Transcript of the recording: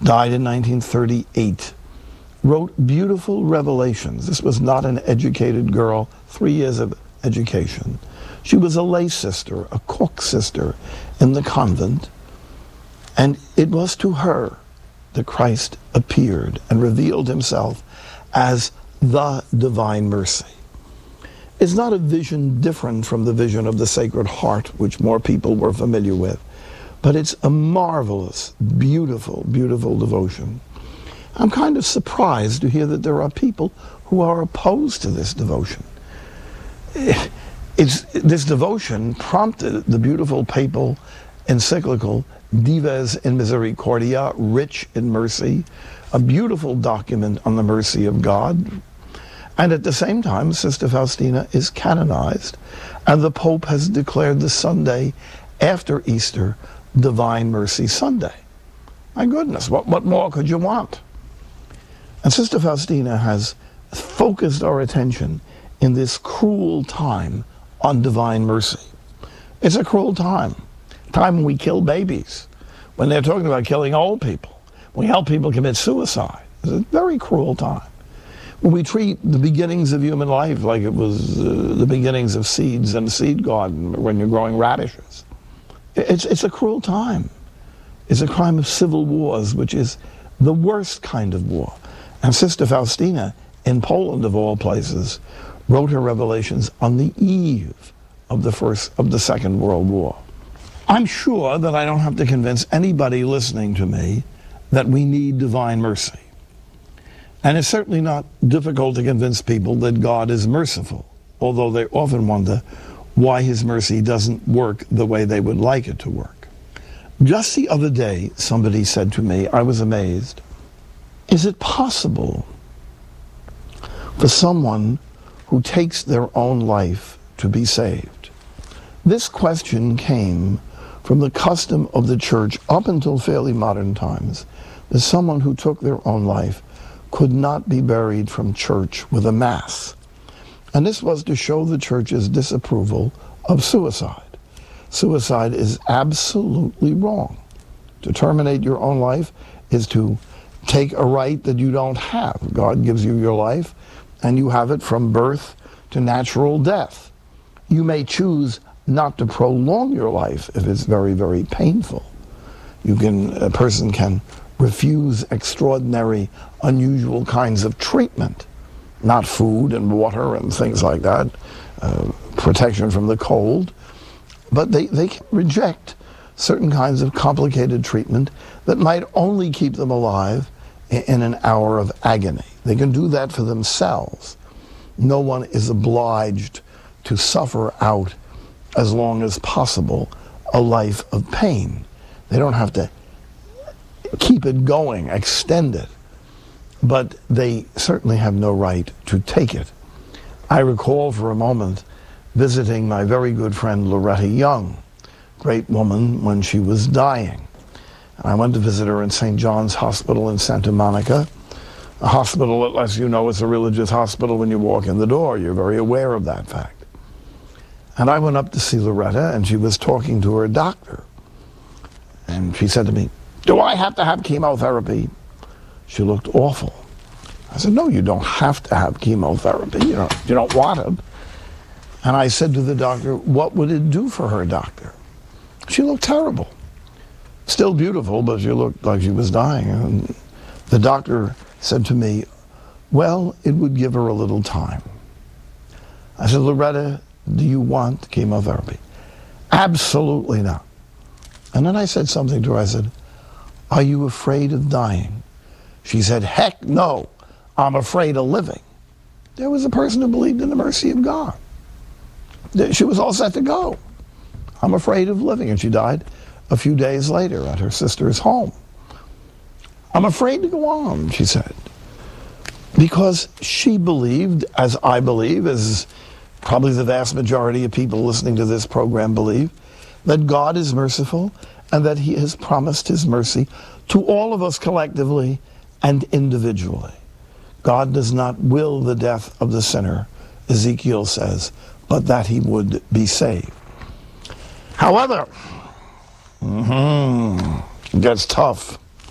died in 1938, wrote beautiful revelations. This was not an educated girl, 3 years of education. She was a lay sister, a cook sister in the convent, and it was to her that Christ appeared and revealed himself as the divine mercy. It's not a vision different from the vision of the Sacred Heart, which more people were familiar with, but it's a marvelous, beautiful, beautiful devotion. I'm kind of surprised to hear that there are people who are opposed to this devotion. This devotion prompted the beautiful papal encyclical Dives in Misericordia, Rich in Mercy, a beautiful document on the mercy of God. And at the same time, Sister Faustina is canonized, and the Pope has declared the Sunday after Easter Divine Mercy Sunday. My goodness, what more could you want? And Sister Faustina has focused our attention in this cruel time on divine mercy. It's a cruel time when we kill babies, when they're talking about killing old people, when we help people commit suicide. It's a very cruel time. When we treat the beginnings of human life like it was the beginnings of seeds in a seed garden when you're growing radishes. It's a cruel time. It's a crime of civil wars, which is the worst kind of war. And Sister Faustina, in Poland of all places, wrote her revelations on the eve of the Second World War. I'm sure that I don't have to convince anybody listening to me that we need divine mercy. And it's certainly not difficult to convince people that God is merciful, although they often wonder why his mercy doesn't work the way they would like it to work. Just the other day, somebody said to me, I was amazed, is it possible for someone who takes their own life to be saved? This question came from the custom of the church up until fairly modern times, that someone who took their own life could not be buried from church with a mass. And this was to show the church's disapproval of suicide. Suicide is absolutely wrong. To terminate your own life is to take a right that you don't have. God gives you your life, and you have it from birth to natural death. You may choose not to prolong your life if it's very, very painful. A person can refuse extraordinary, unusual kinds of treatment, not food and water and things like that, protection from the cold, but they can reject certain kinds of complicated treatment that might only keep them alive in an hour of agony. They can do that for themselves. No one is obliged to suffer out as long as possible a life of pain. They don't have to keep it going, extend it, but they certainly have no right to take it. I recall for a moment visiting my very good friend Loretta Young, great woman, when she was dying. And I went to visit her in St. John's Hospital in Santa Monica, a hospital that lets you know it's a religious hospital when you walk in the door. You're very aware of that fact. And I went up to see Loretta, and she was talking to her doctor. And she said to me, "Do I have to have chemotherapy?" She looked awful. I said, "No, you don't have to have chemotherapy. You don't want it." And I said to the doctor, "What would it do for her, doctor?" She looked terrible. Still beautiful, but she looked like she was dying. And the doctor said to me, "Well, it would give her a little time." I said, "Loretta, do you want chemotherapy?" "Absolutely not." And then I said something to her. I said, "Are you afraid of dying?" She said, "Heck no, I'm afraid of living." There was a person who believed in the mercy of God. She was all set to go. "I'm afraid of living," and she died a few days later at her sister's home. "I'm afraid to go on," she said, because she believed, as I believe, as probably the vast majority of people listening to this program believe, that God is merciful and that he has promised his mercy to all of us collectively and individually. God does not will the death of the sinner, Ezekiel says, but that he would be saved. However, it gets tough.